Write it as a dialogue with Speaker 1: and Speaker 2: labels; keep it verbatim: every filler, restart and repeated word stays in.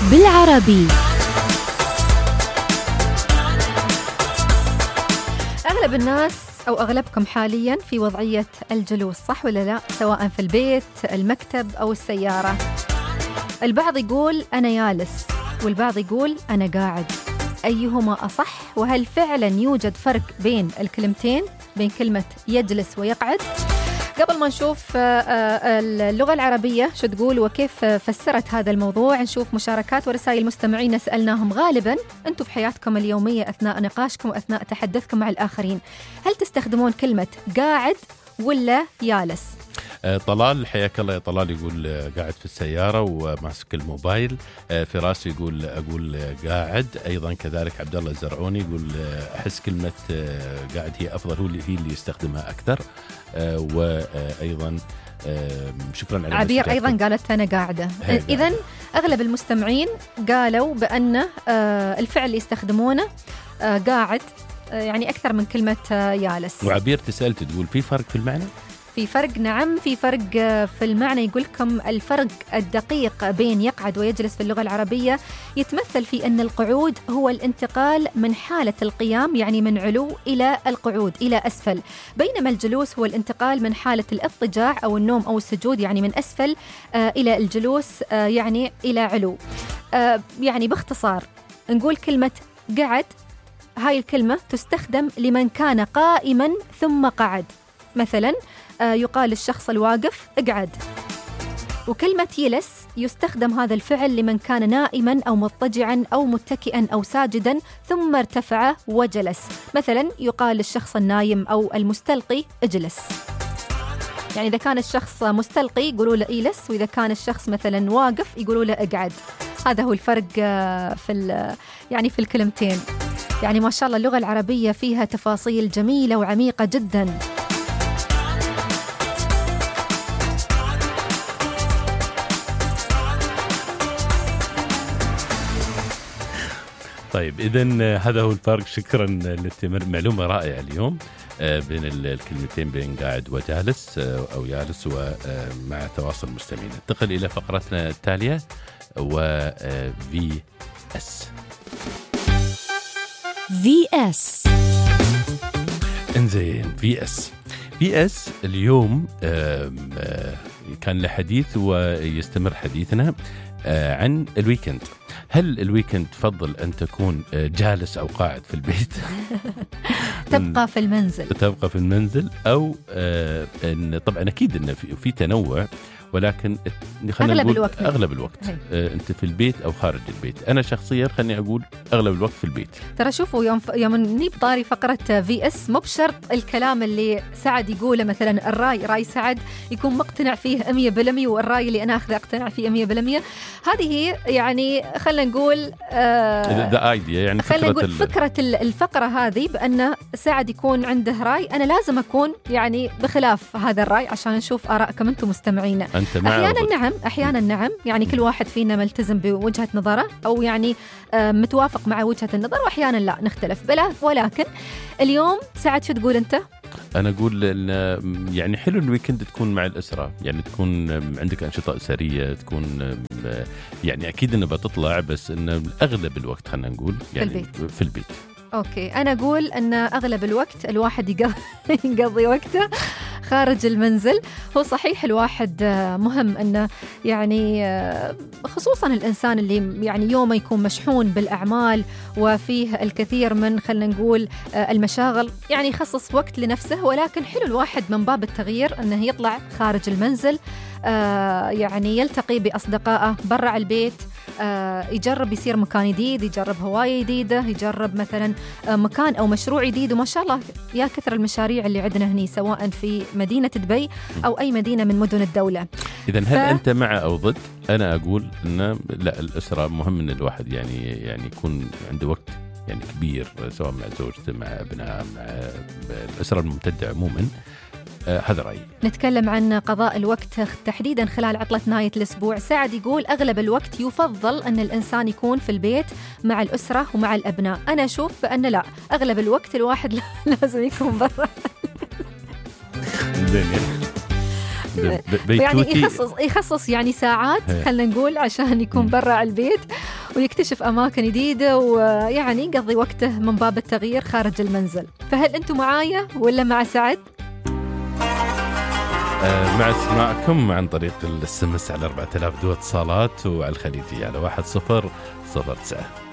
Speaker 1: بالعربي.
Speaker 2: أغلب الناس أو أغلبكم حالياً في وضعية الجلوس، صح ولا لا؟ سواء في البيت، المكتب أو السيارة. البعض يقول أنا جالس والبعض يقول أنا قاعد، أيهما أصح؟ وهل فعلاً يوجد فرق بين الكلمتين، بين كلمة يجلس ويقعد؟ قبل ما نشوف اللغة العربية شو تقول وكيف فسرت هذا الموضوع، نشوف مشاركات ورسائل مستمعين سألناهم. غالباً أنتم في حياتكم اليومية أثناء نقاشكم وأثناء تحدثكم مع الآخرين، هل تستخدمون كلمة قاعد ولا يالس؟
Speaker 3: طلال حياك الله يا طلال يقول قاعد في السيارة وماسك الموبايل. فراس يقول أقول قاعد. أيضا كذلك عبد الله الزرعوني يقول أحس كلمة قاعد هي أفضل، هو اللي هي اللي يستخدمها أكثر. وأيضا شكرا على
Speaker 2: عبير أيضا قالت أنا قاعدة. إذن أغلب المستمعين قالوا بأن الفعل اللي يستخدمونه قاعد يعني أكثر من كلمة يالس.
Speaker 3: وعبير تسألت تقول في فرق في المعنى؟
Speaker 2: في فرق، نعم في فرق في المعنى. يقول لكم الفرق الدقيق بين يقعد ويجلس في اللغة العربية يتمثل في أن القعود هو الانتقال من حالة القيام، يعني من علو إلى القعود إلى أسفل، بينما الجلوس هو الانتقال من حالة الاضطجاع أو النوم أو السجود، يعني من أسفل آه إلى الجلوس آه يعني إلى علو. آه يعني باختصار نقول كلمة قعد هاي الكلمة تستخدم لمن كان قائما ثم قعد. مثلا يقال للشخص الواقف اقعد. وكلمة يلس يستخدم هذا الفعل لمن كان نائما أو مضطجعا أو متكئا أو ساجدا ثم ارتفع وجلس. مثلا يقال للشخص النايم أو المستلقي اجلس. يعني إذا كان الشخص مستلقي يقولوا له يلس، وإذا كان الشخص مثلا واقف يقولوا له اقعد. هذا هو الفرق في يعني في الكلمتين. يعني ما شاء الله اللغة العربية فيها تفاصيل جميلة وعميقة جدا.
Speaker 3: طيب إذن هذا هو الفرق. شكرا للتمر، معلومة رائعة اليوم بين الكلمتين، بين قاعد وجالس أو يالس. ومع تواصل مستمعين ننتقل إلى فقرتنا التالية وفي اس
Speaker 1: في اس.
Speaker 3: انزين في اس في اس اليوم كان له حديث ويستمر حديثنا عن الويكند. هل الويكند تفضل أن تكون جالس أو قاعد في البيت؟
Speaker 2: تبقى في المنزل
Speaker 3: تبقى في المنزل أو أن طبعا أكيد أن في, في تنوع، ولكن
Speaker 2: أغلب الوقت
Speaker 3: أغلب الوقت آه أنت في البيت أو خارج البيت. أنا شخصيا خلني أقول أغلب الوقت في البيت.
Speaker 2: ترى شوفوا يوم ف... يوم نجيب طاري فقرة في اس، مو بشرط الكلام اللي سعد يقوله، مثلا الرأي رأي سعد يكون مقتنع فيه مية بالمية، والرأي اللي أنا أخذ أقتنع فيه مية بالمية. هذه هي يعني خلنا نقول
Speaker 3: آه ذا ايديا، يعني
Speaker 2: خلنا نقول فكرة الفقرة هذه بأن سعد يكون عنده رأي، أنا لازم أكون يعني بخلاف هذا الرأي عشان نشوف آراءكم أنتم مستمعين. أحيانا نعم أحيانا نعم يعني كل واحد فينا ملتزم بوجهة نظره أو يعني متوافق مع وجهة النظر، وأحيانا لا نختلف بلا. ولكن اليوم سعد شو تقول أنت؟
Speaker 3: أنا أقول إن يعني حلو الويكند تكون مع الأسرة، يعني تكون عندك أنشطة أسرية، تكون يعني أكيد إنه بتطلع، بس إنه أغلب الوقت خلنا نقول يعني
Speaker 2: في البيت,
Speaker 3: في البيت.
Speaker 2: أوكي، أنا أقول أن أغلب الوقت الواحد يقضي, يقضي وقته خارج المنزل. هو صحيح الواحد مهم أنه يعني خصوصا الإنسان اللي يعني يومه يكون مشحون بالأعمال وفيه الكثير من خلنا نقول المشاغل، يعني يخصص وقت لنفسه، ولكن حلو الواحد من باب التغيير أنه يطلع خارج المنزل، يعني يلتقي بأصدقائه برا البيت، يجرب يصير مكان جديد، يجرب هواية جديدة، يجرب مثلا مكان أو مشروع جديد. وما شاء الله يا كثر المشاريع اللي عندنا هني سواء في مدينة دبي أو أي مدينة من مدن الدولة.
Speaker 3: إذن هل ف... أنت مع أو ضد؟ أنا أقول إن لا، الأسرة مهم إن الواحد يعني يعني يكون عنده وقت يعني كبير، سواء مع زوجته مع أبناء مع الأسرة الممتدة عموما. هذا رأيي.
Speaker 2: نتكلم عن قضاء الوقت تحديدا خلال عطلة نهاية الأسبوع. سعد يقول أغلب الوقت يفضل أن الإنسان يكون في البيت مع الأسرة ومع الأبناء. أنا أشوف بأن لا، أغلب الوقت الواحد لازم يكون برا. يعني يخصص يخصص يعني ساعات خلنا نقول عشان يكون برا البيت. ويكتشف أماكن جديدة ويعني يقضي وقته من باب التغيير خارج المنزل. فهل أنتم معايا ولا مع سعد؟
Speaker 3: مع اسماعكم عن طريق الاس ام اس على أربعة آلاف دو اتصالات وعلى الخليجي على واحد صفر صفر تسعة.